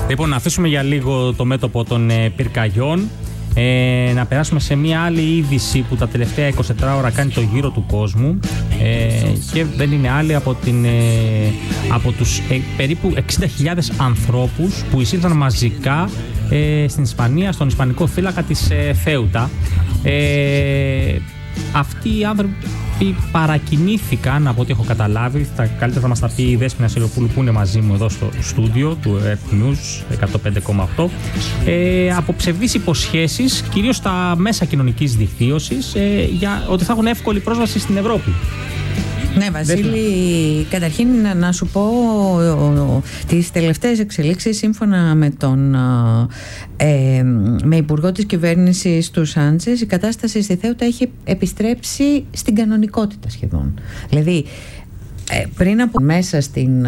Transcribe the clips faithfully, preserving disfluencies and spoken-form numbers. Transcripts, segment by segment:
Λοιπόν, να αφήσουμε για λίγο το μέτωπο των ε, πυρκαγιών. Ε, να περάσουμε σε μια άλλη είδηση που τα τελευταία εικοσιτέσσερις ώρα κάνει το γύρο του κόσμου ε, και δεν είναι άλλη από, την, ε, από τους ε, περίπου εξήντα χιλιάδες ανθρώπους που εισήλθαν μαζικά ε, στην Ισπανία, στον Ισπανικό θύλακα της ε, Θέουτα. Ε, αυτοί οι άνθρωποι παρακινήθηκαν, από ό,τι έχω καταλάβει, θα, καλύτερα θα μας τα πει η Δέσποινα Σιροπούλου που είναι μαζί μου εδώ στο στούντιο του Earth News εκατόν πέντε κόμμα οκτώ, ε, από ψευδείς υποσχέσεις, κυρίως στα μέσα κοινωνικής δικτύωσης, ε, για ότι θα έχουν εύκολη πρόσβαση στην Ευρώπη. Ναι, Βασίλη, καταρχήν να, να σου πω τις τελευταίες εξελίξεις σύμφωνα με τον ε, με υπουργό της κυβέρνησης του Σάντσες, η κατάσταση στη Θέουτα έχει επιστρέψει στην κανονικότητα σχεδόν. Δηλαδή, πριν από μέσα στην,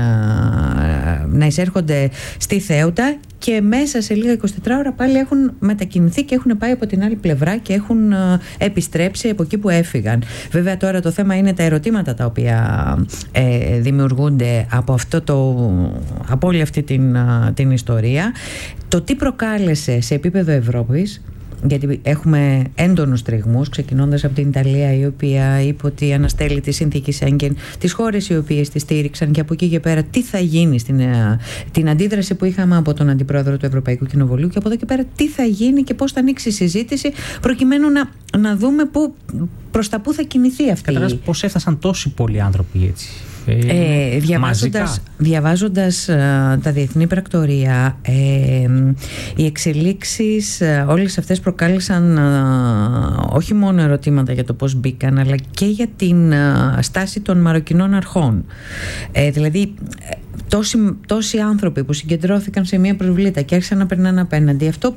να εισέρχονται στη Θέουτα και μέσα σε λίγα εικοσιτέσσερις ώρα πάλι έχουν μετακινηθεί και έχουν πάει από την άλλη πλευρά και έχουν επιστρέψει από εκεί που έφυγαν. Βέβαια τώρα το θέμα είναι τα ερωτήματα τα οποία ε, δημιουργούνται από, αυτό το, από όλη αυτή την, την ιστορία. Το τι προκάλεσε σε επίπεδο Ευρώπης, γιατί έχουμε έντονους τριγμούς, ξεκινώντας από την Ιταλία, η οποία είπε ότι αναστέλει τη συνθήκη Σέγγεν, τις χώρες οι οποίες τη στήριξαν, και από εκεί και πέρα τι θα γίνει στην την αντίδραση που είχαμε από τον Αντιπρόεδρο του Ευρωπαϊκού Κοινοβουλίου, και από εδώ και πέρα τι θα γίνει και πώς θα ανοίξει η συζήτηση, προκειμένου να, να δούμε που, προς τα πού θα κινηθεί αυτή. Καταρχάς, πώς έφτασαν τόσοι πολλοί άνθρωποι έτσι. Ε, διαβάζοντας διαβάζοντας uh, τα διεθνή πρακτορία, ε, οι εξελίξεις uh, όλες αυτές προκάλεσαν uh, όχι μόνο ερωτήματα για το πώς μπήκαν, αλλά και για την uh, στάση των μαροκινών αρχών. Ε, δηλαδή τόσοι, τόσοι άνθρωποι που συγκεντρώθηκαν σε μια προσβλήτα και άρχισαν να περνάνε απέναντι, αυτό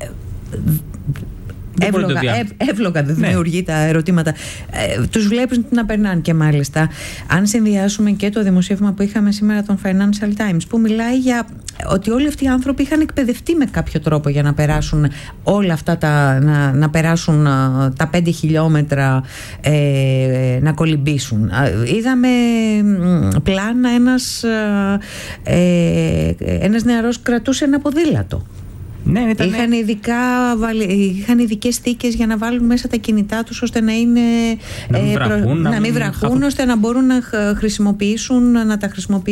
Εύλογα, ευ, εύλογα δεν δημιουργεί, ναι, τα ερωτήματα. Ε, τους βλέπεις να περνάνε. Και μάλιστα, αν συνδυάσουμε και το δημοσίευμα που είχαμε σήμερα των Financial Times, που μιλάει για ότι όλοι αυτοί οι άνθρωποι είχαν εκπαιδευτεί με κάποιο τρόπο για να περάσουν όλα αυτά τα, να, να περάσουν τα πέντε χιλιόμετρα, ε, να κολυμπήσουν. Είδαμε πλάνα, ένας, ε, ένας νεαρός κρατούσε ένα ποδήλατο. Ναι, ήταν... είχαν, ειδικά, είχαν ειδικές θήκες για να βάλουν μέσα τα κινητά τους, ώστε να είναι, να μην βραχούν, ε, προ... να μην βραχούν, ώστε να μπορούν να χρησιμοποιήσουν, να τα χρησιμοποιήσουν